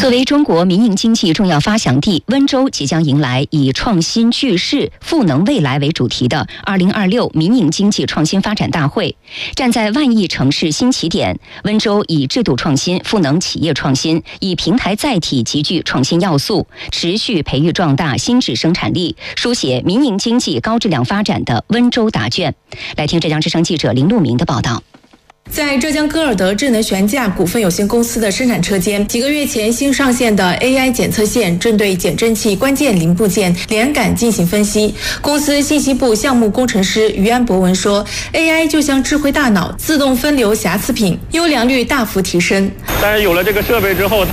作为中国民营经济重要发祥地，温州即将迎来以创新聚势、赋能未来为主题的2026民营经济创新发展大会。站在万亿城市新起点，温州以制度创新赋能企业创新，以平台载体集聚创新要素，持续培育壮大新质生产力，书写民营经济高质量发展的温州答卷。来听浙江之声记者林路明的报道。 在浙江歌尔德智能悬架股份有限公司的生产车间，几个月前新上线的 AI 检测线针对减震器关键零部件连杆进行分析。公司信息部项目工程师于安博文说 ，AI 就像智慧大脑，自动分流瑕疵品，优良率大幅提升。 但是有了这个设备之后，